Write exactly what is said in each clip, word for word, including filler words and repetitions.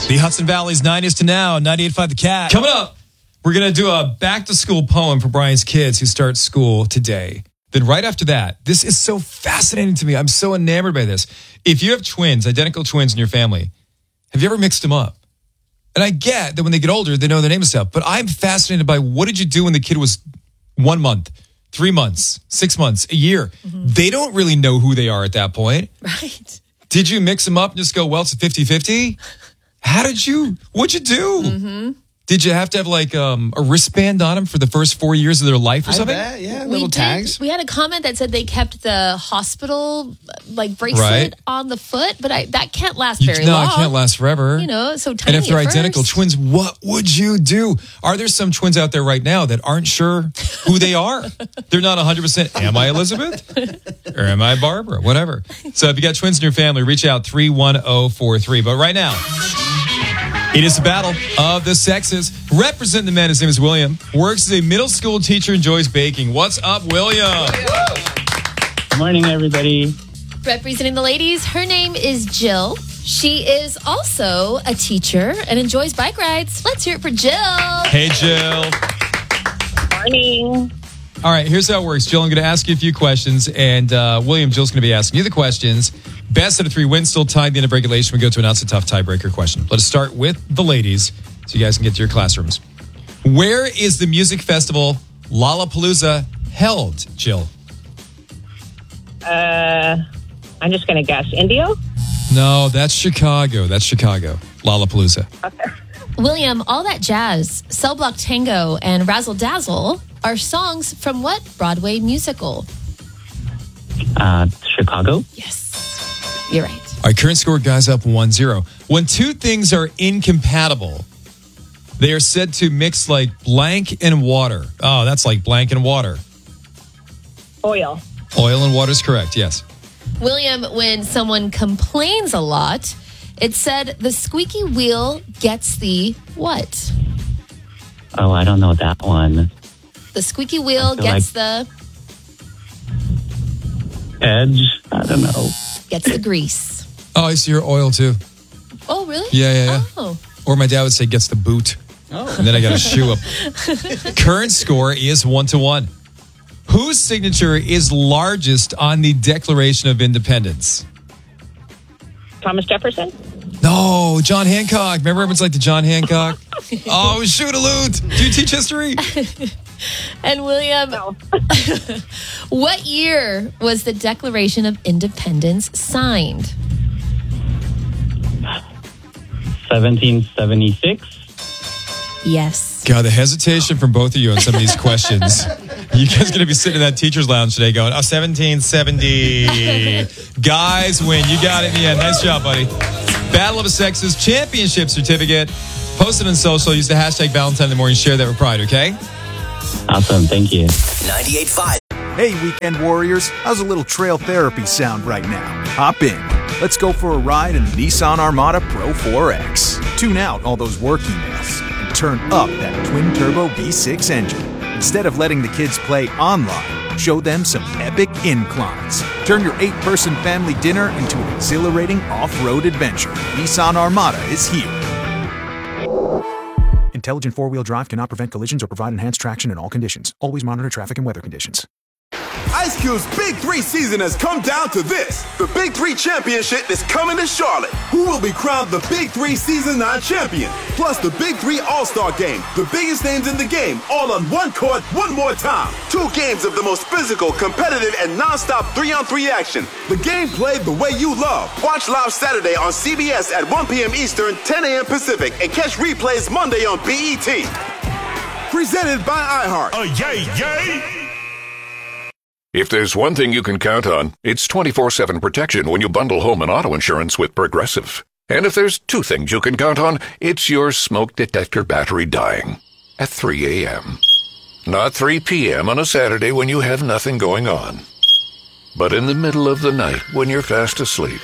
The Hudson Valley's nineties to now, ninety-eight point five The Cat. Coming up, we're going to do a back-to-school poem for Brian's kids who start school today. Then right after that, this is so fascinating to me. I'm so enamored by this. If you have twins, identical twins in your family, have you ever mixed them up? And I get that when they get older, they know their name and stuff. But I'm fascinated by what did you do when the kid was one month, three months, six months, a year? Mm-hmm. They don't really know who they are at that point. Right. Did you mix them up and just go, well, it's a fifty-fifty? How did you, what'd you do? Mm-hmm. Did you have to have like um, a wristband on them for the first four years of their life or something? I bet, yeah, we little did, tags. We had a comment that said they kept the hospital like bracelet right. on the foot, but I, that can't last You, very no, long. No, it can't last forever. You know, so tiny And if they're at identical first. twins, what would you do? Are there some twins out there right now that aren't sure who they are? They're not one hundred percent, am I Elizabeth? Or am I Barbara? Whatever. So if you got twins in your family, reach out three one zero four three. But right now, it is the battle of the sexes. Representing the men, his name is William. Works as a middle school teacher, enjoys baking. What's up, William? Good morning, everybody. Representing the ladies, her name is Jill. She is also a teacher and enjoys bike rides. Let's hear it for Jill. Hey, Jill. Morning. All right, here's how it works. Jill, I'm going to ask you a few questions, and uh, William, Jill's going to be asking you the questions. Best out of three wins, still tied at the end of regulation. We go to announce a tough tiebreaker question. Let us start with the ladies so you guys can get to your classrooms. Where is the music festival Lollapalooza held, Jill? Uh, I'm just going to guess. Indio? No, that's Chicago. That's Chicago. Lollapalooza. Okay. William, All That Jazz, Cell Block Tango, and Razzle Dazzle are songs from what Broadway musical? Uh, Chicago. Yes, you're right. All right, current score, guys, up one zero. When two things are incompatible, they are said to mix like blank and water. Oh, that's like blank and water. Oil. Oil and water is correct, yes. William, when someone complains a lot, it's said the squeaky wheel gets the what? Oh, I don't know that one. The squeaky wheel gets like the... Edge? I don't know. Gets the grease. Oh, I see your oil too. Oh, really? Yeah, yeah, yeah. Oh. Or my dad would say gets the boot. Oh. And then I got a shoe up. Current score is one to one. Whose signature is largest on the Declaration of Independence? Thomas Jefferson? No, John Hancock. Remember everyone's like the John Hancock? Oh, shoot a loot. Do you teach history? And William, No. what year was the Declaration of Independence signed? seventeen seventy-six. Yes. God, the hesitation from both of you on some of these questions. You guys going to be sitting in that teacher's lounge today going, oh, seventeen seventy. Guys win. You got it in the end. Nice job, buddy. Battle of the Sexes Championship Certificate. Post it on social. Use the hashtag Valentine in the morning. Share that with pride, okay? Awesome. Thank you. ninety-eight point five. Hey, weekend warriors. How's a little trail therapy sound right now? Hop in. Let's go for a ride in the Nissan Armada Pro four X. Tune out all those work emails and turn up that twin-turbo V six engine. Instead of letting the kids play online, show them some epic inclines. Turn your eight-person family dinner into an exhilarating off-road adventure. Nissan Armada is here. Intelligent four-wheel drive cannot prevent collisions or provide enhanced traction in all conditions. Always monitor traffic and weather conditions. Ice Cube's Big Three season has come down to this. The Big Three Championship is coming to Charlotte. Who will be crowned the Big Three Season nine champion? Plus the Big Three All-Star Game. The biggest names in the game, all on one court, one more time. Two games of the most physical, competitive, and non-stop three-on-three action. The game played the way you love. Watch live Saturday on C B S at one p.m. Eastern, ten a.m. Pacific, and catch replays Monday on B E T. Presented by iHeart. Oh, yay, yay! If there's one thing you can count on, it's twenty-four seven protection when you bundle home and auto insurance with Progressive. And if there's two things you can count on, it's your smoke detector battery dying at three a.m. Not three p.m. on a Saturday when you have nothing going on, but in the middle of the night when you're fast asleep.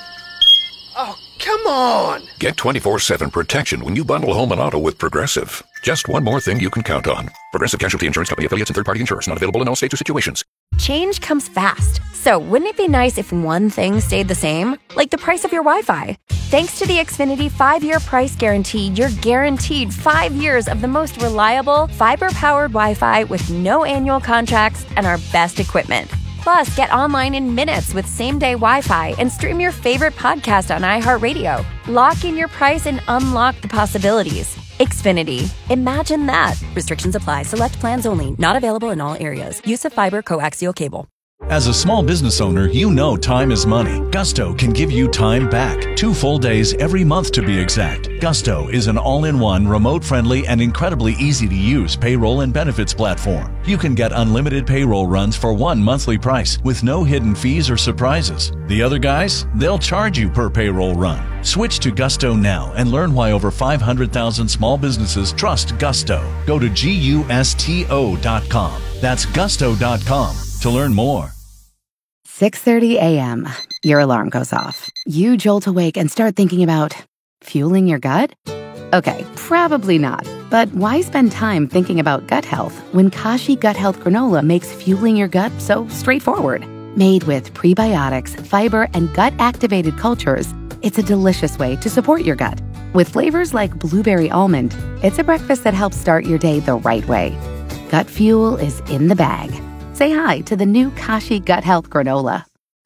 Oh, come on! Get twenty-four seven protection when you bundle home and auto with Progressive. Just one more thing you can count on. Progressive Casualty Insurance Company, affiliates, and third-party insurers. Not available in all states or situations. Change comes fast. So wouldn't it be nice if one thing stayed the same? Like the price of your Wi-Fi. Thanks to the Xfinity five-year price guarantee, you're guaranteed five years of the most reliable, fiber-powered Wi-Fi with no annual contracts and our best equipment. Plus, get online in minutes with same-day Wi-Fi and stream your favorite podcast on iHeartRadio. Lock in your price and unlock the possibilities. Xfinity. Imagine that. Restrictions apply. Select plans only. Not available in all areas. Use of fiber coaxial cable. As a small business owner, you know time is money. Gusto can give you time back. Two full days every month to be exact. Gusto is an all-in-one, remote-friendly, and incredibly easy-to-use payroll and benefits platform. You can get unlimited payroll runs for one monthly price with no hidden fees or surprises. The other guys, they'll charge you per payroll run. Switch to Gusto now and learn why over five hundred thousand small businesses trust Gusto. Go to gusto dot com. That's gusto dot com to learn more. six thirty a.m. Your alarm goes off. You jolt awake and start thinking about fueling your gut? Okay, probably not. But why spend time thinking about gut health when Kashi Gut Health Granola makes fueling your gut so straightforward? Made with prebiotics, fiber, and gut-activated cultures, it's a delicious way to support your gut. With flavors like blueberry almond, it's a breakfast that helps start your day the right way. Gut fuel is in the bag. Say hi to the new Kashi Gut Health Granola.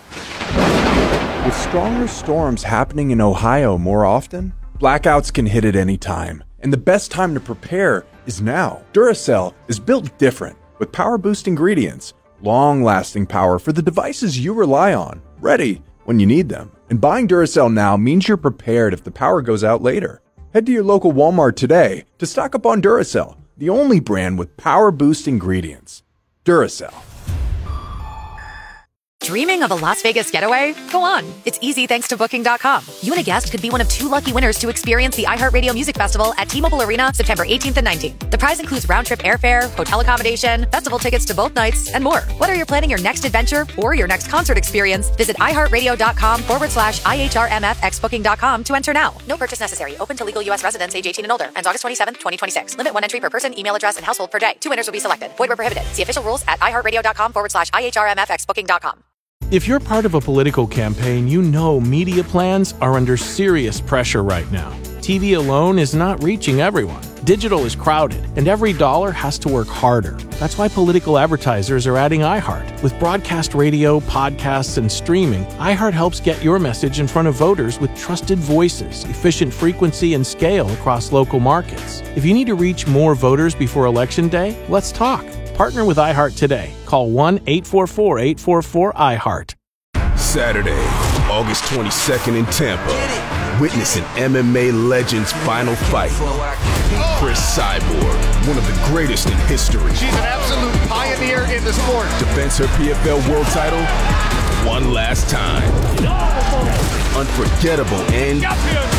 With stronger storms happening in Ohio more often, blackouts can hit at any time. And the best time to prepare is now. Duracell is built different with power-boost ingredients, long-lasting power for the devices you rely on, ready when you need them. And buying Duracell now means you're prepared if the power goes out later. Head to your local Walmart today to stock up on Duracell, the only brand with power-boost ingredients. Duracell. Dreaming of a Las Vegas getaway? Go on. It's easy thanks to Booking dot com. You and a guest could be one of two lucky winners to experience the iHeartRadio Music Festival at T-Mobile Arena September eighteenth and nineteenth. The prize includes round-trip airfare, hotel accommodation, festival tickets to both nights, and more. Whether you're planning your next adventure or your next concert experience, visit iHeartRadio.com forward slash IHRMFX Booking dot com to enter now. No purchase necessary. Open to legal U S residents age eighteen and older. Ends August twenty-seventh, twenty twenty-six. Limit one entry per person, email address, and household per day. Two winners will be selected. Void where prohibited. See official rules at iHeartRadio.com forward slash IHRMFX Booking dot com. If you're part of a political campaign, you know media plans are under serious pressure right now. T V alone is not reaching everyone. Digital is crowded, and every dollar has to work harder. That's why political advertisers are adding iHeart. With broadcast radio, podcasts, and streaming, iHeart helps get your message in front of voters with trusted voices, efficient frequency, and scale across local markets. If you need to reach more voters before Election Day, let's talk. Partner with iHeart today. Call one eight four four, eight four four, iHeart. Saturday, August twenty-second in Tampa. Witness an M M A legend's final fight. Chris Cyborg, one of the greatest in history. She's an absolute pioneer in the sport. Defends her P F L world title one last time. Unforgettable end to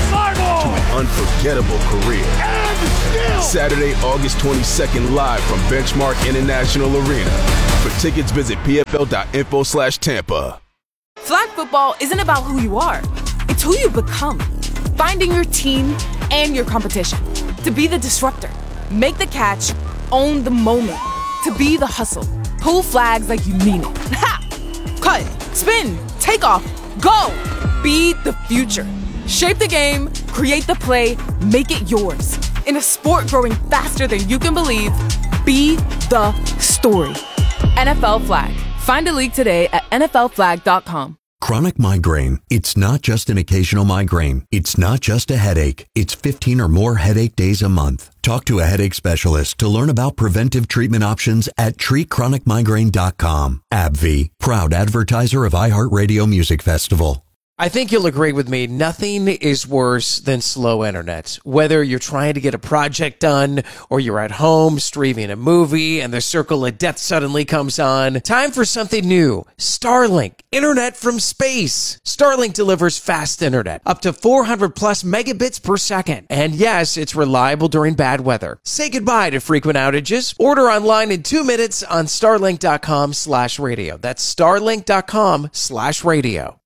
an unforgettable career. Saturday, August twenty-second, live from Benchmark International Arena. For tickets, visit pfl.info slash Tampa. Flag football isn't about who you are. It's who you become. Finding your team and your competition. To be the disruptor. Make the catch. Own the moment. To be the hustle. Pull flags like you mean it. Ha! Cut. Spin. Take off. Go. Be the future. Shape the game. Create the play. Make it yours. In a sport growing faster than you can believe, be the story. N F L Flag. Find a league today at N F L flag dot com. Chronic migraine. It's not just an occasional migraine. It's not just a headache. It's fifteen or more headache days a month. Talk to a headache specialist to learn about preventive treatment options at treat chronic migraine dot com. AbbVie, proud advertiser of iHeartRadio Music Festival. I think you'll agree with me. Nothing is worse than slow internet. Whether you're trying to get a project done or you're at home streaming a movie and the circle of death suddenly comes on. Time for something new. Starlink. Internet from space. Starlink delivers fast internet. Up to four hundred plus megabits per second. And yes, it's reliable during bad weather. Say goodbye to frequent outages. Order online in two minutes on starlink dot com slash radio. That's starlink dot com slash radio.